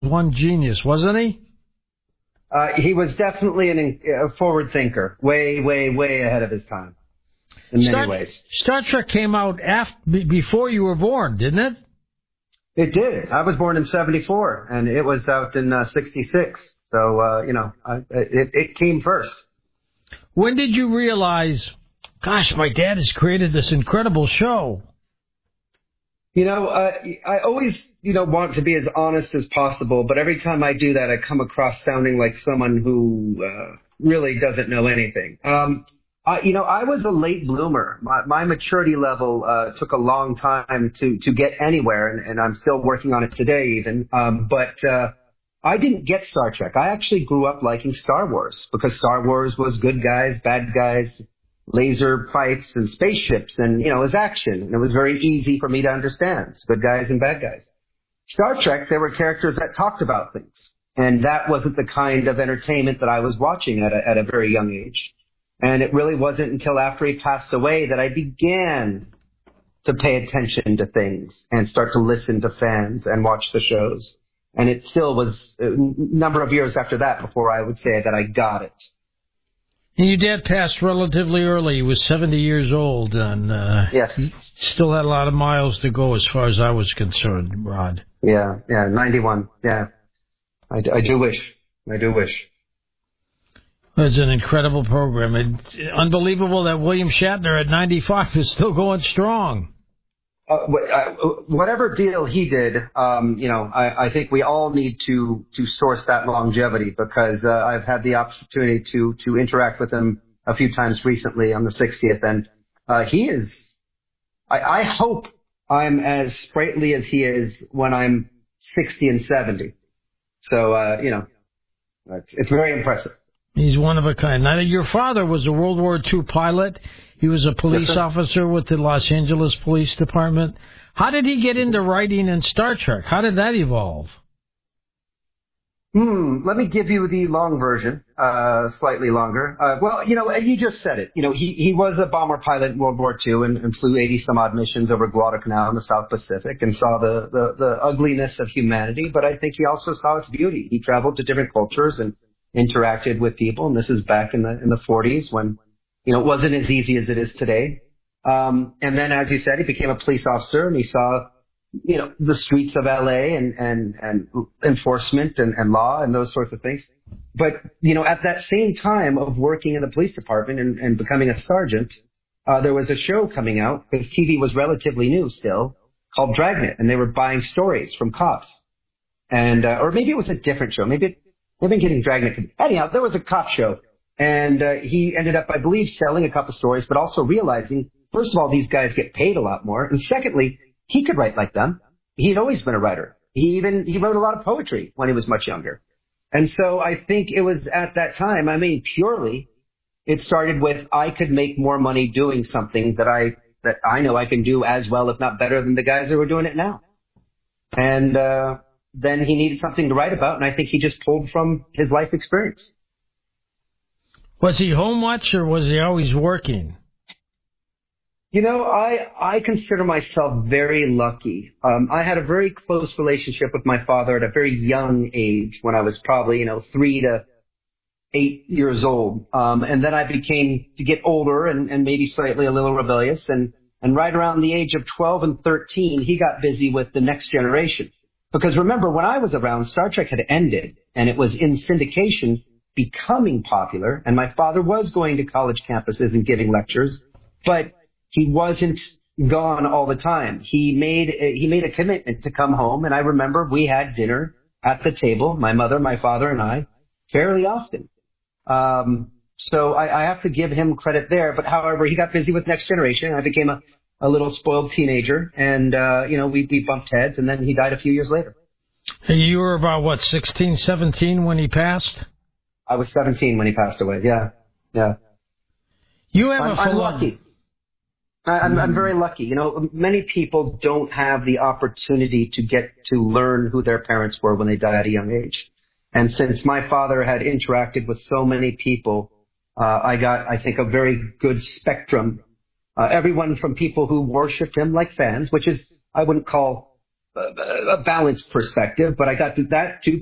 one genius, wasn't he? He was definitely a forward thinker, way, way, way ahead of his time in many ways. Star Trek came out before you were born, didn't it? It did. I was born in 74, and it was out in 66. So, it came first. When did you realize, gosh, my dad has created this incredible show? I always, want to be as honest as possible, but every time I do that, I come across sounding like someone who really doesn't know anything. I was a late bloomer. My maturity level took a long time to get anywhere, and I'm still working on it today even. But I didn't get Star Trek. I actually grew up liking Star Wars because Star Wars was good guys, bad guys, laser fights and spaceships, and, it was action. And it was very easy for me to understand. It's good guys and bad guys. Star Trek, there were characters that talked about things. And that wasn't the kind of entertainment that I was watching at a very young age. And it really wasn't until after he passed away that I began to pay attention to things and start to listen to fans and watch the shows. And it still was a number of years after that before I would say that I got it. And your dad passed relatively early. He was 70 years old, and yes, still had a lot of miles to go as far as I was concerned, Rod. Yeah, 91. Yeah, I do wish. It's an incredible program. It's unbelievable that William Shatner at 95 is still going strong. Whatever deal he did, I think we all need to source that longevity because I've had the opportunity to interact with him a few times recently on the 60th, and he is. I hope I'm as sprightly as he is when I'm 60 and 70. So it's very impressive. He's one of a kind. Now, your father was a World War II pilot. He was a police officer with the Los Angeles Police Department. How did he get into writing in Star Trek? How did that evolve? Let me give you the long version, slightly longer. You just said it. He was a bomber pilot in World War II and flew 80-some-odd missions over Guadalcanal in the South Pacific and saw the ugliness of humanity, but I think he also saw its beauty. He traveled to different cultures and interacted with people, and this is back in the 40s when, it wasn't as easy as it is today. And then, as you said, he became a police officer, and he saw, the streets of LA and enforcement and law and those sorts of things. But, at that same time of working in the police department and becoming a sergeant, there was a show coming out, because TV was relatively new still, called Dragnet, and they were buying stories from cops. And, or maybe it was a different show. Maybe I've been getting Dragnet. Anyhow, there was a cop show, and he ended up, I believe, selling a couple stories, but also realizing, first of all, these guys get paid a lot more, and secondly, he could write like them. He'd always been a writer. He wrote a lot of poetry when he was much younger. And so I think it was at that time, purely, it started with I could make more money doing something that I know I can do as well, if not better, than the guys who are doing it now. And then he needed something to write about, and I think he just pulled from his life experience. Was he home much, or was he always working? I consider myself very lucky. I had a very close relationship with my father at a very young age, when I was probably, 3 to 8 years old. And then I began to get older and maybe slightly a little rebellious. And right around the age of 12 and 13, he got busy with The Next Generation. Because remember, when I was around, Star Trek had ended, and it was in syndication, becoming popular. And my father was going to college campuses and giving lectures, but he wasn't gone all the time. He made a commitment to come home, and I remember we had dinner at the table, my mother, my father, and I, fairly often. So I have to give him credit there. But however, he got busy with Next Generation. I became a little spoiled teenager, and we bumped heads, and then he died a few years later. You were about 16, 17 when he passed? I was 17 when he passed away. Yeah. I'm lucky. I'm very lucky. Many people don't have the opportunity to get to learn who their parents were when they died at a young age. And since my father had interacted with so many people, I got, I think, a very good spectrum. Everyone from people who worshiped him like fans, which is, I wouldn't call a balanced perspective, but I got that too